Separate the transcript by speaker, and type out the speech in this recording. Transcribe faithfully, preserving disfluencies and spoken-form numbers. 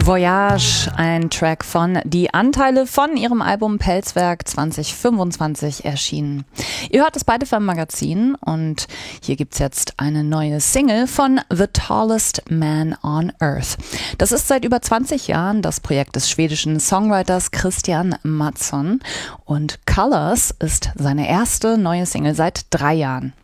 Speaker 1: Voyage, ein Track von Die Anteile von ihrem Album Pelzwerk zwanzig fünfundzwanzig erschienen. Ihr hört das beide vom Magazin und hier gibt's jetzt eine neue Single von The Tallest Man on Earth. Das ist seit über zwanzig Jahren das Projekt des schwedischen Songwriters Christian Mattsson und Colors ist seine erste neue Single seit drei Jahren.